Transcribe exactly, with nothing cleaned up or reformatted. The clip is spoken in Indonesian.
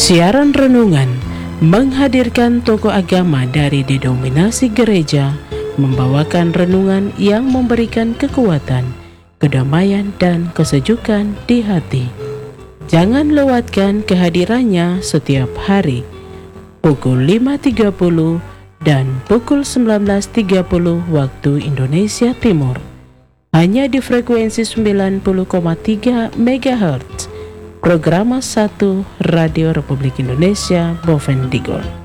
Siaran renungan menghadirkan tokoh agama dari denominasi gereja, membawakan renungan yang memberikan kekuatan, kedamaian, dan kesejukan di hati. Jangan lewatkan kehadirannya setiap hari, pukul lima tiga puluh dan pukul sembilan belas tiga puluh waktu Indonesia Timur. Hanya di frekuensi sembilan puluh koma tiga megahertz, Programa satu Radio Republik Indonesia Bovendigul.